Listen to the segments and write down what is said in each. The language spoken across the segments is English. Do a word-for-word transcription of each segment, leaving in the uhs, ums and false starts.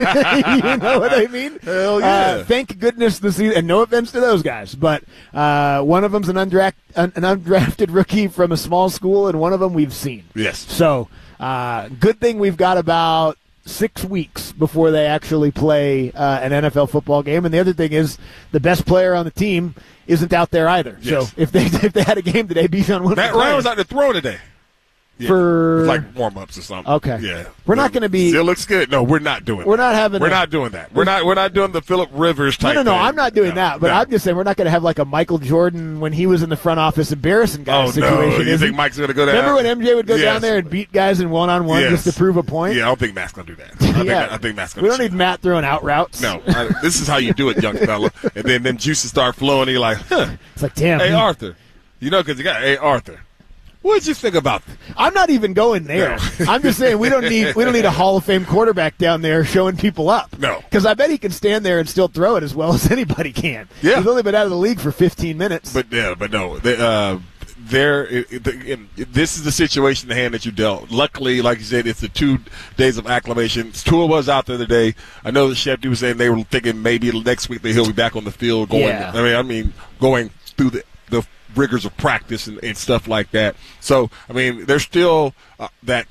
You know what I mean? Hell yeah. Uh, thank goodness the season, and no offense to those guys, but uh, one of them's an, undra- an, an undrafted rookie from a small school, and one of them we've seen. Yes. So, uh, good thing we've got about six weeks before they actually play uh, an N F L football game. And the other thing is the best player on the team isn't out there either. Yes. So if they if they had a game today, Bijan wouldn't Matt be Ryan was out there throwing today. Yeah. For like warm-ups or something. Okay. Yeah. We're not going to be. Still looks good. No, we're not doing. We're that. not having. We're a, not doing that. We're not. We're not doing the Phillip Rivers type. No, no, no. thing. I'm not doing no, that. But no. I'm just saying we're not going to have like a Michael Jordan when he was in the front office embarrassing guys Oh situation. no! You is think it? Mike's going to go down? Remember when M J would go Yes. down there and beat guys in one-on-one Yes. just to prove a point? Yeah, I don't think Matt's going to do that. I think, Yeah. I think Matt's going We to. don't need Matt throwing out routes. No, I, this is how you do it, young fella. And then them juices start flowing. And you're like, huh. It's like, damn. Hey, he- Arthur. You know, because you got, hey, Arthur. What did you think about that? I'm not even going there. No. I'm just saying we don't need we don't need a Hall of Fame quarterback down there showing people up. No. Because I bet he can stand there and still throw it as well as anybody can. Yeah. He's only been out of the league for fifteen minutes. But yeah, but no, they, uh, there. It, it, this is the situation, the hand that you dealt. Luckily, like you said, it's the two days of acclimation. Tua was out there today. I know that Shefty was saying they were thinking maybe next week that he'll be back on the field going. Yeah. I mean, I mean, going through the the rigors of practice and, and stuff like that. So, I mean, there's still uh, that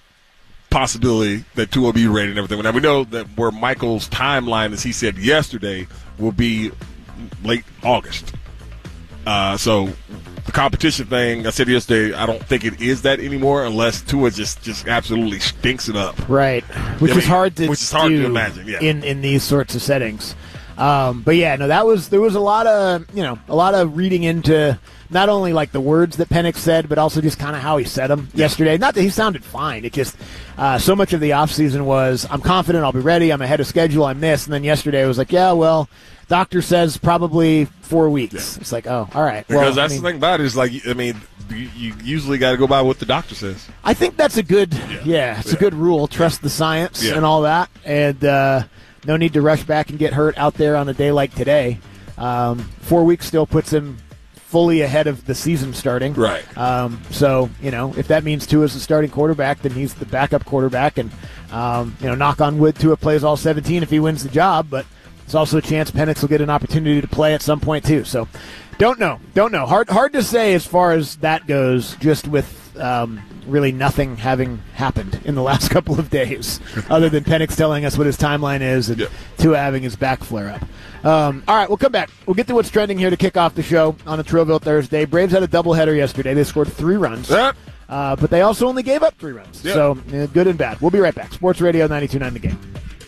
possibility that Tua will be ready and everything. Now, we know that where Michael's timeline, as he said yesterday, will be late August. Uh, so the competition thing, I said yesterday, I don't think it is that anymore unless Tua just, just absolutely stinks it up. Right. Which I is mean, hard to which is hard do to imagine, yeah. in, in these sorts of settings. Um, but yeah, no, that was there was a lot of you know a lot of reading into not only like the words that Penix said, but also just kind of how he said them yesterday. Not that he sounded fine. It just uh, so much of the offseason was I'm confident I'll be ready. I'm ahead of schedule. I'm this, and then yesterday it was like, yeah, well, doctor says probably four weeks. Yeah. It's like, oh, all right. Because well, that's I mean, the thing about it is like I mean you, you usually got to go by what the doctor says. I think that's a good yeah, yeah it's yeah. a good rule. Trust the science yeah. and all that, and. Uh, No need to rush back and get hurt out there on a day like today. Um, four weeks still puts him fully ahead of the season starting. Right. Um, so, you know, if that means Tua's the starting quarterback, then he's the backup quarterback. And, um, you know, knock on wood, Tua plays all seventeen if he wins the job. But there's also a chance Penix will get an opportunity to play at some point, too. So, don't know. Don't know. Hard, hard to say as far as that goes, just with um, really nothing having happened in the last couple of days, other than Penix telling us what his timeline is and yep. Tua having his back flare up. Um, all right, we'll come back. We'll get to what's trending here to kick off the show on a Thrillville Thursday. Braves had a doubleheader yesterday. They scored three runs, Yep. uh, but they also only gave up three runs. Yep. So uh, good and bad. We'll be right back. Sports Radio ninety-two point nine The Game.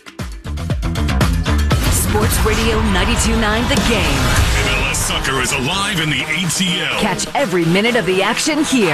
Sports Radio ninety-two point nine The Game. M L S Soccer is alive in the A T L. Catch every minute of the action here.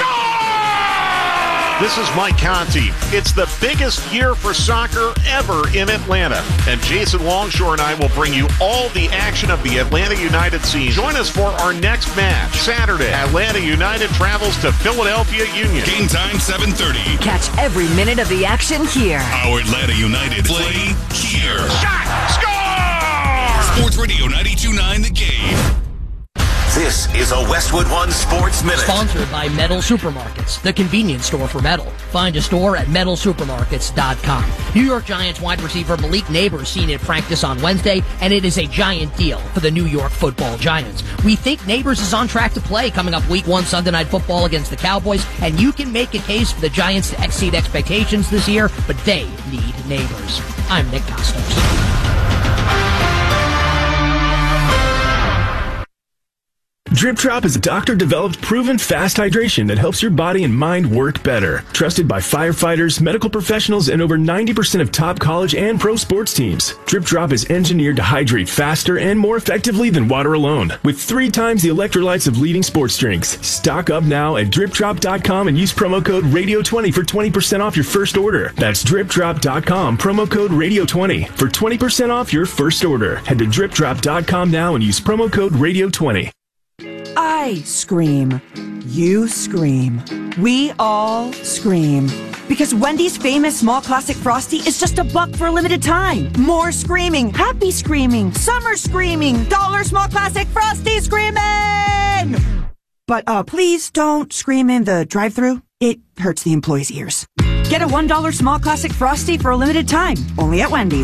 This is Mike Conti. It's the biggest year for soccer ever in Atlanta. And Jason Longshore and I will bring you all the action of the Atlanta United season. Join us for our next match. Saturday, Atlanta United travels to Philadelphia Union. Game time seven thirty. Catch every minute of the action here. Our Atlanta United play here. Shot! Score! Sports Radio ninety-two point nine The Game. This is a Westwood One Sports Minute. Sponsored by Metal Supermarkets, the convenience store for metal. Find a store at metal supermarkets dot com. New York Giants wide receiver Malik Neighbors seen at practice on Wednesday, and it is a giant deal for the New York Football Giants. We think Neighbors is on track to play coming up week one Sunday Night Football against the Cowboys, and you can make a case for the Giants to exceed expectations this year, but they need Neighbors. I'm Nick Costos. Drip Drop is a doctor-developed, proven fast hydration that helps your body and mind work better. Trusted by firefighters, medical professionals, and over ninety percent of top college and pro sports teams. Drip Drop is engineered to hydrate faster and more effectively than water alone, with three times the electrolytes of leading sports drinks. Stock up now at drip drop dot com and use promo code radio twenty for twenty percent off your first order. That's drip drop dot com, promo code radio twenty for twenty percent off your first order. Head to drip drop dot com now and use promo code radio twenty. I scream. You scream. We all scream. Because Wendy's famous small classic Frosty is just a buck for a limited time. More screaming, happy screaming, summer screaming, dollar small classic Frosty screaming! But uh, please don't scream in the drive-thru. It hurts the employees' ears. Get a one dollar small classic Frosty for a limited time, only at Wendy's.